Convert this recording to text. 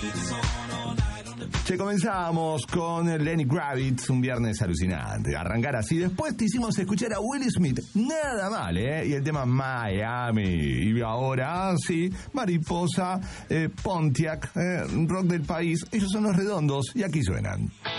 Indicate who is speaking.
Speaker 1: Che, comenzamos con Lenny Kravitz, un viernes alucinante. Arrancar así. Después te hicimos escuchar a Will Smith. Nada mal, ¿eh? Y el tema Miami. Y ahora, sí, Mariposa, Pontiac, rock del país. Ellos son los Redondos y aquí suenan.